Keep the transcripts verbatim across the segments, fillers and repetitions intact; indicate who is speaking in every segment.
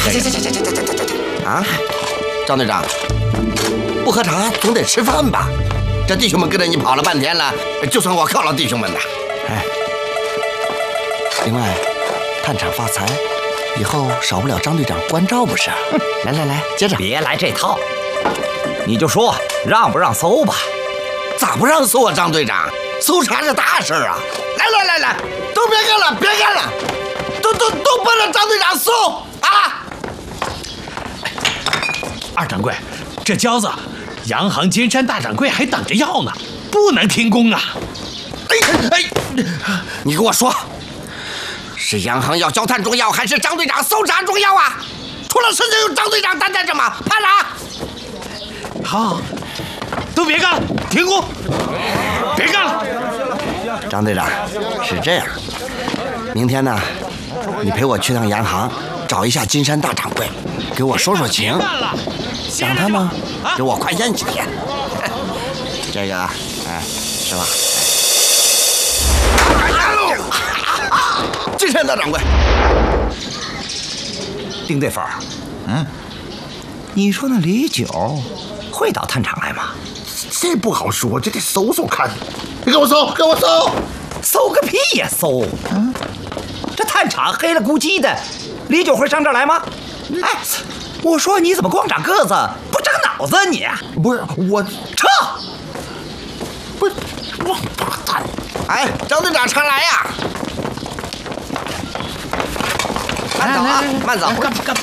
Speaker 1: 这个。
Speaker 2: 行行行行行行行行啊！张队长，不喝茶总得吃饭吧？这弟兄们跟着你跑了半天了，就算我犒劳弟兄们了。哎，另外，探厂发财，以后少不了张队长关照不是？来来来，接着。
Speaker 1: 别来这套，你就说让不让搜吧。
Speaker 2: 咋不让搜啊，张队长？搜查是大事啊！来来来来，都别干了，别干了，都都都奔着张队长搜啊！
Speaker 3: 二掌柜，这交子，洋行金山大掌柜还等着要呢，不能停工啊！
Speaker 2: 哎哎，你给我说，是洋行要交炭重要，还是张队长搜查重要啊？出了事情由张队长担待着吗？怕啥？
Speaker 3: 好，都别干了，停工，别干了。
Speaker 2: 张队长，是这样，明天呢，你陪我去趟洋行，找一下金山大掌柜，给我说说情，让他呢给我宽限几天。这个，哎，是吧？金山大掌柜，
Speaker 1: 丁队粉，嗯，你说那李九会到探厂来吗？
Speaker 4: 这不好说，这得搜搜看。你给我搜，给我搜，
Speaker 1: 搜个屁呀搜！嗯，这探厂黑了咕叽的，李九会上这儿来吗？哎，我说你怎么光长个子不长脑子你？
Speaker 4: 不是我
Speaker 1: 撤！
Speaker 4: 不是王八蛋！
Speaker 2: 哎，张队长常来呀！慢走啊，慢走！
Speaker 3: 干干！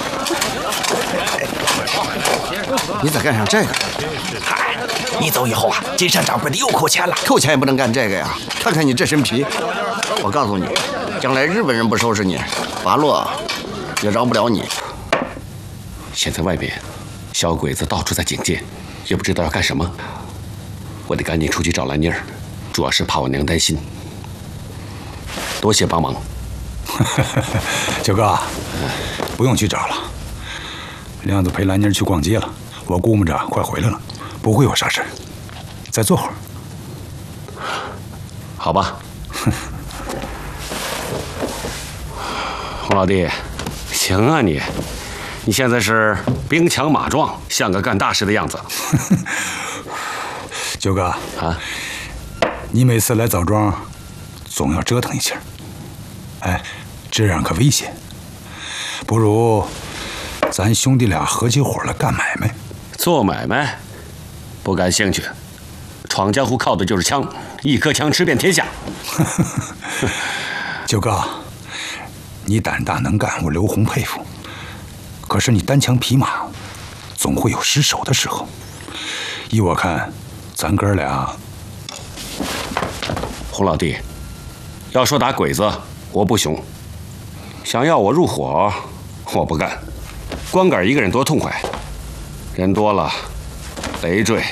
Speaker 2: 你咋干上这个？
Speaker 1: 嗨，你走以后啊，金山掌柜的又扣钱了。
Speaker 2: 扣钱也不能干这个呀！看看你这身皮，我告诉你，将来日本人不收拾你，八路也饶不了你。
Speaker 5: 现在外面小鬼子到处在警戒，也不知道要干什么。我得赶紧出去找兰妮儿，主要是怕我娘担心。多谢帮忙。
Speaker 6: 九哥，不用去找了。亮子陪兰妮儿去逛街了，我估摸着快回来了，不会有啥事。再坐会儿。
Speaker 5: 好吧。洪老弟，行啊你，你现在是兵强马壮，像个干大事的样子。
Speaker 6: 九哥
Speaker 5: 啊，
Speaker 6: 你每次来枣庄，总要折腾一下，哎，这样可危险。不如咱兄弟俩合起伙来干买卖。
Speaker 5: 做买卖？不感兴趣。闯江湖靠的就是枪，一颗枪吃遍天下。
Speaker 6: 九哥，你胆大能干，我刘洪佩服。可是你单枪匹马，总会有失手的时候。依我看，咱哥俩……
Speaker 5: 洪老弟，要说打鬼子，我不雄；想要我入伙，我不干。光杆一个人多痛快，人多了，累赘。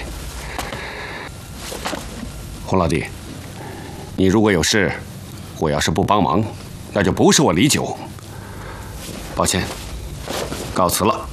Speaker 5: 洪老弟，你如果有事，我要是不帮忙，那就不是我李九。抱歉，告辞了。